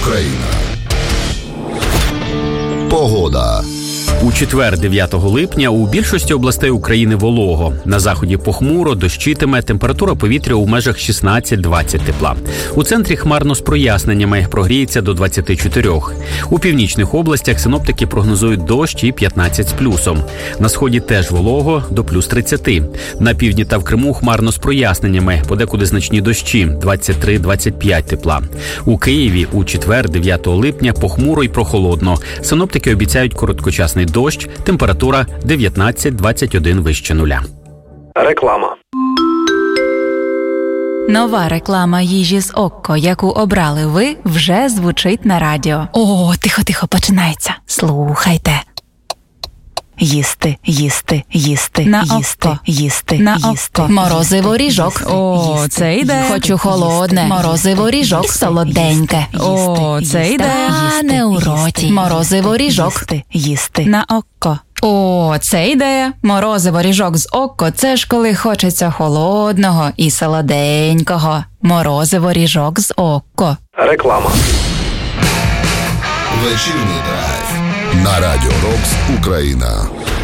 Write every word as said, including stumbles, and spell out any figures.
Україна. Погода. У четвер, дев'ятого липня, у більшості областей України волого. На заході похмуро, дощитиме, температура повітря у межах шістнадцять-двадцять тепла. У центрі хмарно з проясненнями, прогріється до двадцяти чотирьох. У північних областях синоптики прогнозують дощ і п'ятнадцять з плюсом. На сході теж волого, до плюс тридцяти. На півдні та в Криму хмарно з проясненнями, подекуди значні дощі, двадцять три - двадцять п'ять тепла. У Києві у четвер, дев'ятого липня, похмуро і прохолодно. Синоптики обіцяють короткочасний дощ, температура дев'ятнадцять - двадцять один вище нуля. Реклама. Нова реклама їжі з Окко, яку обрали ви, вже звучить на радіо. О, тихо-тихо, починається. Слухайте. Їсти, їсти, їсти, на їсти, око. їсти, на їсти. око. Морозиво ріжок. О, їсти, це йде. Хочу холодне. Морозиво ріжок. Солоденьке. О, це йде. А не у роті. Морозиво ріжок. Їсти, їсти. На око. О, це ідея. Морозиво ріжок з Окко – це ж коли хочеться холодного і солоденького. Морозиво ріжок з Окко. Реклама. Вечірній драйв на Радіо Рокс Україна.